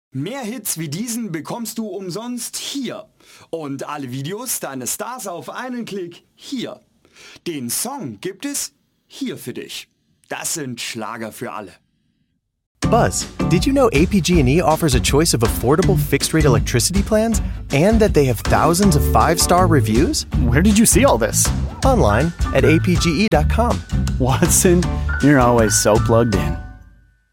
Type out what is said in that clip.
Mehr Hits wie diesen bekommst du umsonst hier. Und alle Videos deines Stars auf einen Klick hier. Den Song gibt es hier für dich. Das sind Schlager für alle. Buzz, did you know APG&E offers a choice of affordable fixed-rate electricity plans and that they have thousands of 5-star reviews? Where did you see all this? Online at apge.com. Watson, you're always so plugged in.